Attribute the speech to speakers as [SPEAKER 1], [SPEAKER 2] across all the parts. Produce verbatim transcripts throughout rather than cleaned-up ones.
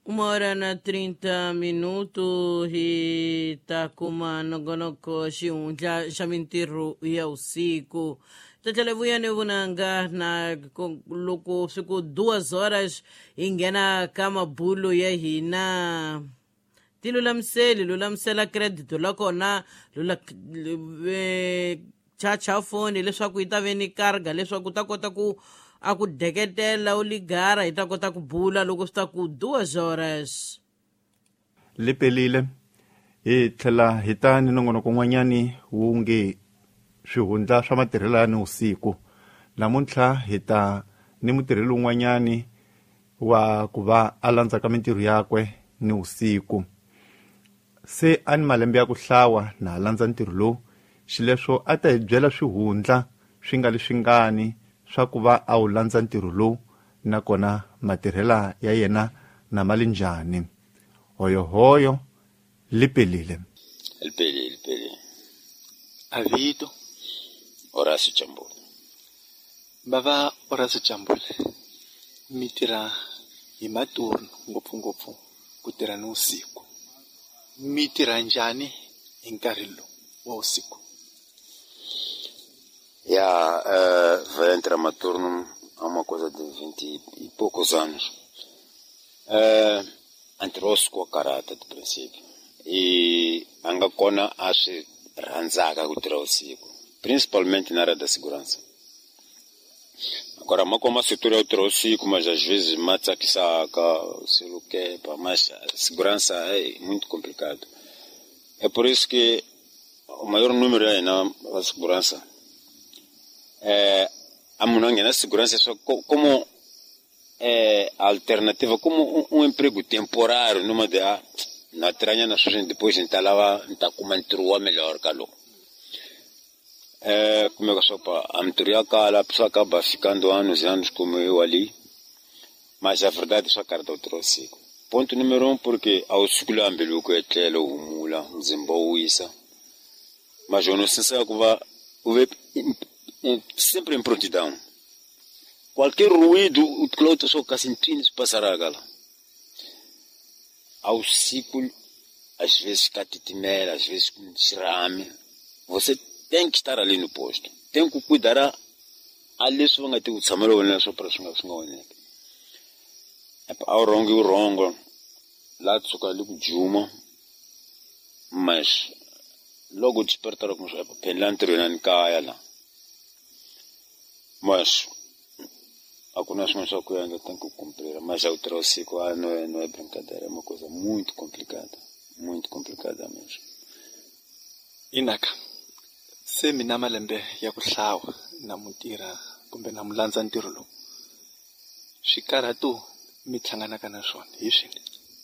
[SPEAKER 1] Uma hora na trinta minutos e tá com uma nongonoko xiunja xamintirru ya usiku. Tachalevuya nevunanga na loko siku duas horas ingena kama bulu ya hina. Tilulamseli, lulamsela credito lakona lula chacha foni leswaku yi ta veni karga leswaku ta kota ku a ku deketela u ligara hi ta kota ku bula loko swi ta ku duas horas
[SPEAKER 2] lipelile hi tlhela hi ta ni nongonoko n'wanyani wu nge swihundla swa matirhelani usiku. Namuntlha hi ta ni mutirheli wun'wanyani wa ku va a landza ka mintirho yakwe ni usiku. Se a ni malembe ya ku hlawa na landza ntirho lowu xileswo a ta hi byela swihundla swi nga leswi ngani swa ku va a wu landza ntirho lowu nakona matirhela ya yena na mali njhani. Hoyohoyo lipelile
[SPEAKER 3] lipelile lipelile avito Horacio Chambule.
[SPEAKER 4] Bava Horacio Chambule mi tirha hi maturno ngopfungopfu ku tirha ni usiku. Mi tirha njhani hi nkarhi lowu wa usiku?
[SPEAKER 3] Ya, uh, vai entrar maturno há uma coisa de vinte e poucos anos. Uh, Antirou-se com a carata do princípio. E anga kona ache ranzaka ku tirha usiku, principalmente na área da segurança. Agora, como a setor eu tirha usiku, mas às vezes mata que saca, sei o que, mas a segurança é muito complicado. É por isso que o maior número é na segurança. É, a monanha na segurança é só como é, alternativa, como um, um emprego temporário numa de a na tranha na sua depois instalava está com uma intrua melhor calo. É, como é que só para a mentoria cala a pessoa acaba ficando anos e anos como eu ali, mas a verdade é só cara do trouxe. Ponto número um, porque ao escolher ambelo que é telo mula desenvolvida, mas eu não sei se vai sempre em prontidão. Qualquer ruído, o cloto só cassintines passará a gala. Ao ciclo, às vezes catitimera, às vezes com xirame. Você tem que estar ali no posto. Tem que cuidar ali só vai ter o samaro na sua próxima semana. É para o rongo o rongo. Lá tu só ali com juma, mas logo despertar com o penlantre na caia lá. Mas a conhecimento só que ainda tem que cumprir, mas já o trouxe ah, não é não é brincadeira, é uma coisa muito complicada, muito complicada mesmo.
[SPEAKER 4] Inaka se mina malembe ya ku hlawa na mutira kumbe na mulandza ntirho lowu swikarhatu mi hlanganaka na swona hi swini?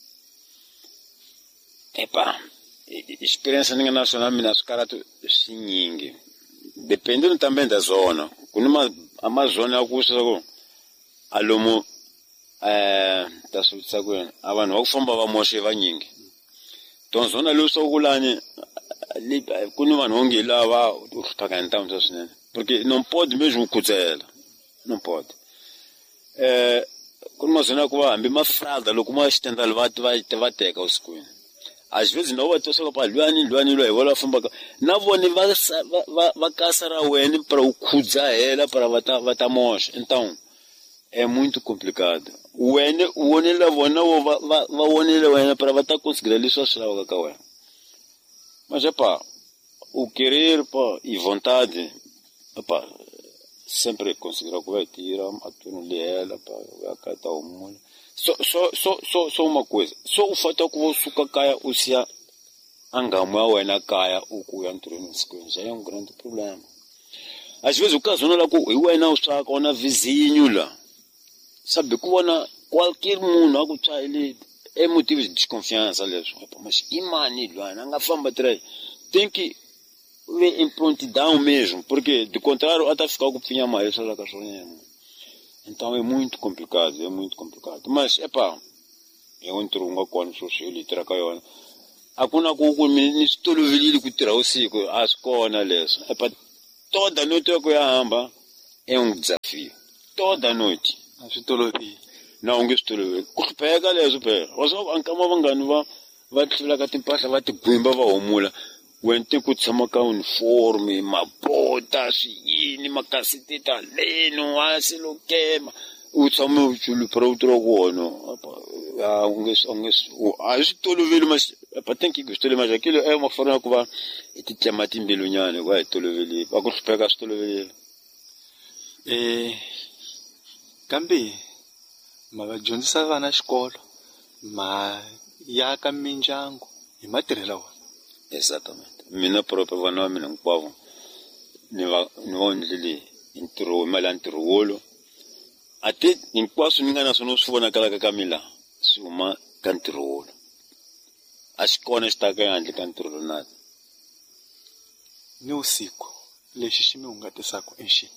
[SPEAKER 3] Epa, experiência ninguém nacional mina swikarhatu swinyingi, dependendo também da zona. Kunuma amazona akusa ko alomo eh tasutsa kwena abantu bakufamba bamoshe banyingi tonzona lo sokulani kuni vanhu onge lava utaka ntambo swinene porque non pode mesmo kutsela non pode eh kuni mazona ku va hambi mafralda loko ma xitendala va va teka usikwini às vezes não vai tossela para lwani lwani lo evola famba na vone va va kasara wena para o khudza ela para vata vata mosha. Então é muito complicado. O ene o one la vona va va va one la wena para vata conseguir ali só só ka wena. Mas é pá, o querer pá e vontade, pá, sempre considerar que vai tirar a turno dela para vai acatar o mundo. Só só só só só uma coisa. Só o fato é que você suca caia o se angama wena caia o ku ya nturno escola já é um grande problema. Às vezes o caso não é que eu não estou com na vizinho lá. Sabe que ona qualquer mundo algo tá ele é motivo de desconfiança aliás. Mas imani lá não famba atrás. Tem que ver em prontidão mesmo, porque de contrário até ficar com pinha mais essa cachorrinha. Então é muito complicado, é muito complicado. Mas é pá, eu entro uma coisa social e trabalho. Hakuna kuku ministro vili kutira usiku askona leso. É pá, toda noite eu que amba é um desafio. Toda noite.
[SPEAKER 4] A swi tolovi
[SPEAKER 3] Não, nge swi toloveli. Ku hlupheka leswo phela. Wa swa ankama vanghani va va tlula ka timpahla va tigwimba va humula. Wente ku tshama ka uniforme, mabota, swiyini, makasitita leno, wasi lo kema. U tshama u chulupira u tirha kona. A nge nge a swi toloveli mas pa tenki ku swi toloveli mas kilo e ma fana ku va ti tlema timbilunyana ku hi toloveli. Va ku hlupheka swi toloveli.
[SPEAKER 4] Eh kambe ma va dyondzisa vana xikolo ma ya ka mindyangu hi matirhela wona.
[SPEAKER 3] Exatamente. Mina proprio vana va mina hinkwavo ni va ni va ndlele ntirho mali ya ntirho wolo. A ti hinkwaswo ni nga na swona swi vonakalaka ka mina swi huma ka ntirho wolo. A xi kona xi ta ka handle ka ntirho lowu na.
[SPEAKER 4] Ni usiku lexi xi mi hungatisaka enxini.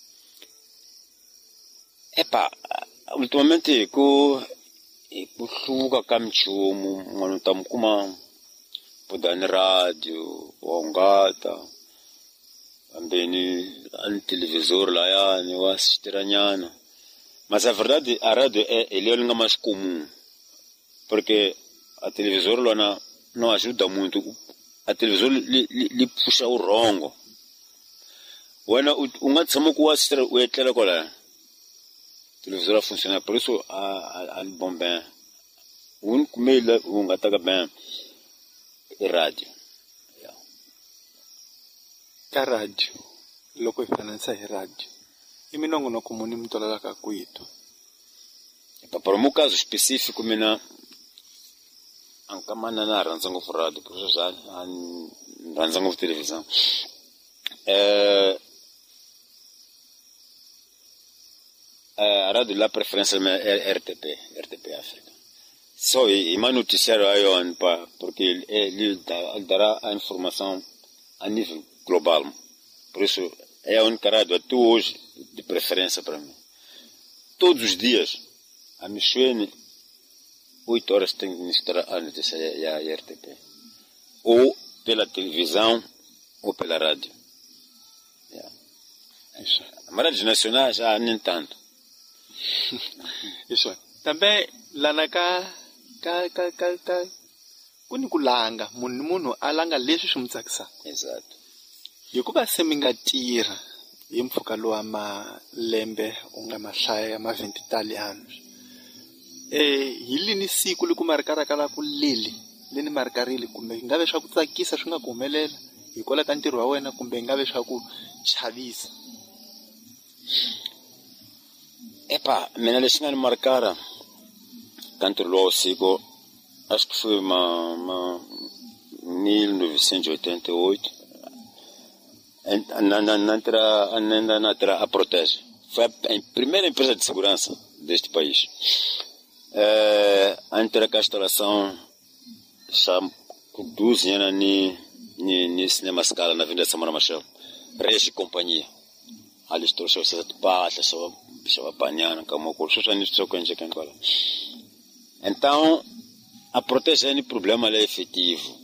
[SPEAKER 3] Epa, ultimamente ku ku hluka ka michumu n'wana ta mi kuma podani radio wa hungata ambeni an televisor layani wa sitiranyana. Mas a verdade a radio é ele é uma mais comum porque a televisor lona não ajuda muito. A televisor li, li, li puxa o rongo. Wena unga tsama ku assistir o etlela kola. Televisor funciona por isso a a bom bem. Un kumela unga taka bem. E radio. Yeah.
[SPEAKER 4] Ka radio loko hi fananisa hi radio i minongonoko muni mi tolelaka kwitu.
[SPEAKER 3] Para o meu caso específico mina ankamana na rhandza ngopfu radio por isso já rhandza ngopfu televisão. Eh a radio la preferência é R T P, R T P África. Só e mais noticiário aí on pa porque ele dará a informação a nível global. Por isso é a única rádio até hoje de preferência para mim. Todos os dias a Michuene oito horas tem que ministrar a notícia e a R T P. Ou pela televisão ou pela rádio. Yeah. A rádio nacional já nem tanto.
[SPEAKER 4] Isso. Também lá na cá ka ka ka ka kuni ku langa munhu ni munhu a langa leswi swi mu tsakisaka.
[SPEAKER 3] Exato.
[SPEAKER 4] Hikuva se mi nga tirha hi mpfhuka lowu wa malembe u nga mahlaya ya ma twenty italiano. Eh hi lini siku li ku ma ri karakala ku lili lini ma ri karili kumbe nga ve swa ku tsakisa swi nga ku humelela hikwalaho ka ntirho wa wena kumbe nga ve swa ku chavisa.
[SPEAKER 3] Epa, mina lexi nga ni markara ka ntirho lowu siku acho que foi uma, uma mil novecentos e oitenta e oito na na na tra na na tra a Protege foi a primeira empresa de segurança deste país. É, a inteira instalação chama conduz na ni ni ni cinema Scala na Avenida Samora Machel Regi companhia ali estou só se tu passa só só banhana como curso só nisso só conhece quem fala. Então a Protege é um problema é efetivo.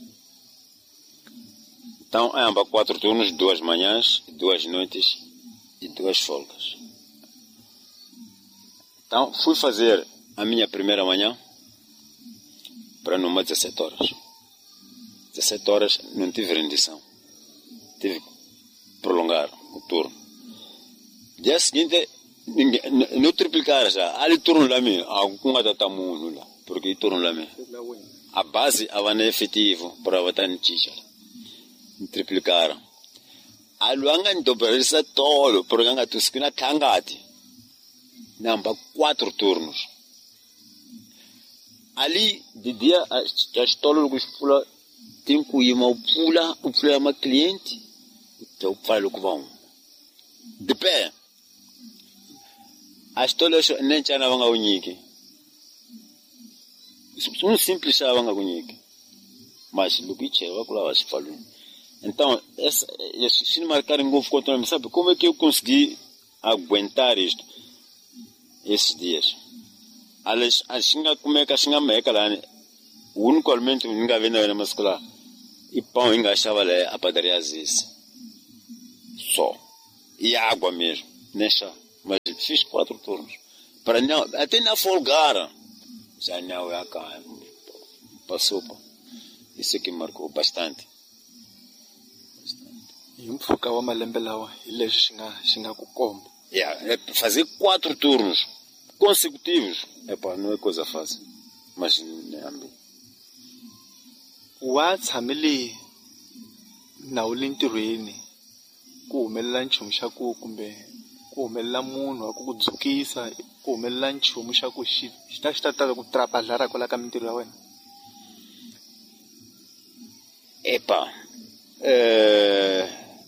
[SPEAKER 3] Então é amba quatro turnos, duas manhãs, duas noites e duas folgas. Então fui fazer a minha primeira manhã para numa dezessete horas. dezessete horas não tive rendição. Tive que prolongar o turno. Dia seguinte, não triplicar já. Ali turno lá mesmo, alguma data muito lá, porque turno lá mesmo. A base avana efetivo para votar no teacher. Triplicaram. A luanga ndoberisa tolo, porque anga tu skina tangati. Namba quatro turnos. Ali de dia a estolo que pula tem que ir mal pula, o pula uma cliente, então falo que vão. De pé. A estolo nem tinha nada a unir. Um simples chava a unir. Mas o que tinha, vai lá se falou. Então, essa, se marcar em golfe contra mim, sabe como é que eu consegui aguentar isto esses dias? Aliás, assim como é que assim a meca lá, o único alimento que ninguém vê na masculina e pão engaixava lá a padaria Aziz. Só. E água mesmo, nem chá. Mas fiz quatro turnos. para não, até na folgara já não é cá, passou, pô. Isso que marcou bastante.
[SPEAKER 4] E mpfhuka wa malembe lawa hi leswi swi nga swi nga ku komba.
[SPEAKER 3] Yeah, é fazer quatro turnos consecutivos, epa, não é coisa fácil, mas é ambi.
[SPEAKER 4] Wa tshamile na u le ntirhweni ku humelela nchumu xa ku kumbe ku humelela munhu wa ku ku dzukisa ku humelela nchumu xa ku xi xi ta xi ta tala ku trapazara kwala ka mintirho ya wena?
[SPEAKER 3] Epa, eh,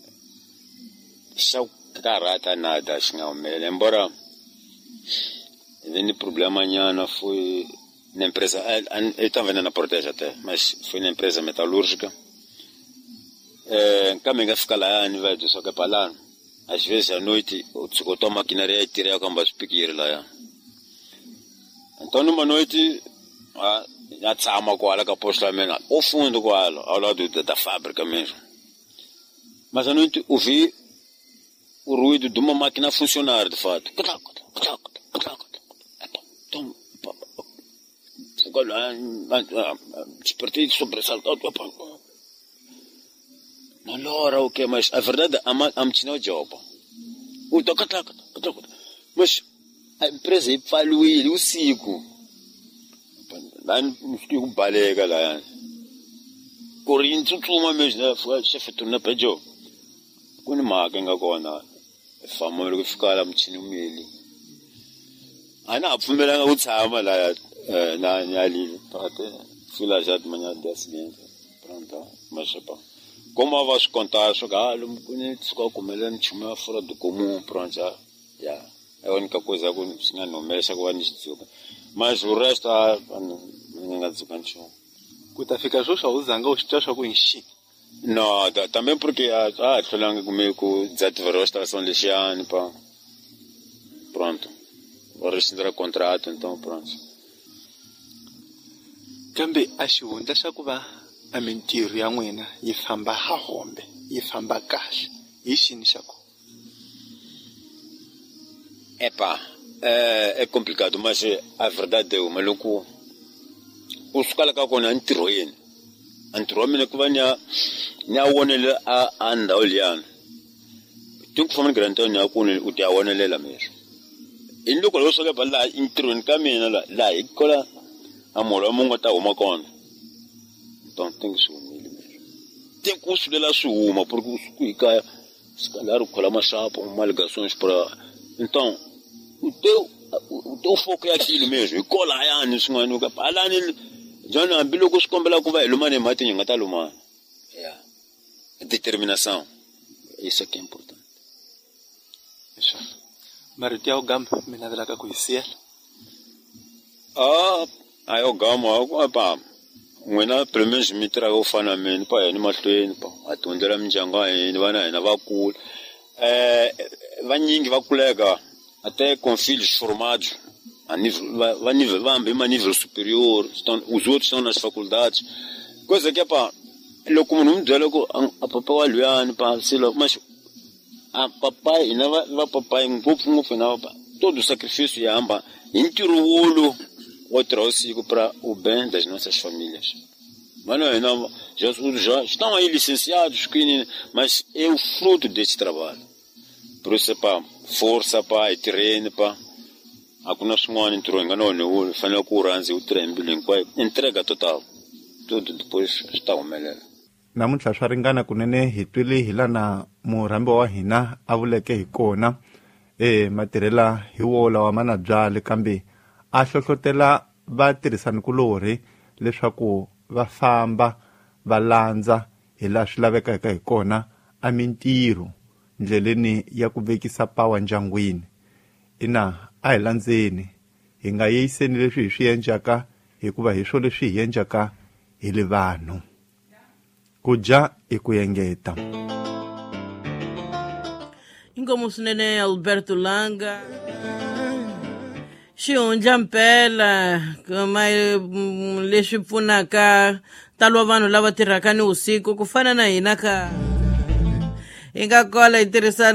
[SPEAKER 3] xa karata nada xi nga humelela, embora o problema nyana foi na empresa, eu estava vendendo na Protege até, mas foi na empresa metalúrgica. É, caminho que fica lá, velho, só que para lá, às vezes à noite, eu tomo a maquinaria e tirei a camba de piqueira lá. Então, numa noite, já tsama com ela, que aposto lá mesmo, ao fundo com ela, ao lado da, da fábrica mesmo. Mas à noite, ouvi o ruído de uma máquina a funcionar, de fato. Então, despertei de sobressaltado. Na hora o que, mas a verdade é que a máquina é o job. Mas a empresa falou ele, o ciclo. Lá no fico balega lá. Correndo tudo uma vez, né? Foi chefe turno para job. Quando máquina agora, é famoso que fica lá mexendo o milho. Ana primeira o tsama lá na na ali, até fui lá já de manhã desse pronto, mas é pá. Como eu vou contar, chegar, não conheço só como ele não tinha fora do comum, pronto já, já. É a única coisa que eu não não mexe agora nisso. Mas o resto ah não não descanso.
[SPEAKER 4] Kuta fica só usando os teus com enchi.
[SPEAKER 3] Não, também porque ah, estou lá comigo com desativar a estação lixiane, pá. Pronto. Vou rescindir o contrato, então pronto.
[SPEAKER 4] Kambe a xihundla xa ku va a mintirho ya n'wina yi famba ha hombe yi famba kahle hi xini xa ku?
[SPEAKER 3] Epa, é, é complicado, mas a verdade é o maluco o sukala ka kona ntirhoyeni ntirho mina ku va nya nya wonele a anda oliana tingu famani granta nya ku ne u ta wonelela mesmo in loko lo soka balla intirhweni ka mina la la ikola amolo mungo ta huma kona então tem que sumir mesmo tem que sulela suma porque o suika escalar o cola machapo uma ligações para então o teu o teu foco é aquilo mesmo e cola aí nisso não é para lá nem já não bilo que os combela com vai lumane mate ninga tá lumane é determinação isso é que é importante
[SPEAKER 4] isso. Mariti ao gam mina dela ka kuisiela.
[SPEAKER 3] Ah, aí o gam ah pá. Ngwena primeiro me traga o fana men pa ni mahlweni pa. Atondela mjanga ni vana na vakulu. Eh vanyingi vakulega até com filhos formados a nível va nível vambe a nível superior, estão os outros estão nas faculdades. Coisa que pá, lo como não dela ko a papa wa luani pa selo, mas a papai e não vai papai um pouco no final todo o sacrifício é amba intiro olo outro sigo para o bem das nossas famílias. Mas não, não já, já estão aí licenciados, mas é o fruto desse trabalho. Por isso para força para treino para a que nós não entrou enganou no final curanze o treino entrega total tudo depois está o melhor.
[SPEAKER 2] Namuntlha swa ringana kunene hi twile hi lana murambi wa hina a vuleke hi kona e matirhela hi wola wa manabyale kambe a hlohlotela vatirhisanikulori leswaku va famba va landza hi laha swi lavekaka hi kona a mintirho ndleleni ya ku vekisa pawa ndyangwini. Ina a hi landzeni hi nga yiseni leswi hi swi endlaka hikuva hi swo leswi hi endlaka hi le vanhu. Kuja ikuyengeta.
[SPEAKER 1] Ingomu swinene Alberto Langa. Xihundla mpela kama leswi pfunaka talo vanhu lava tirhaka ni usiku ku fana na hina ka hi nga kola hi tirhisana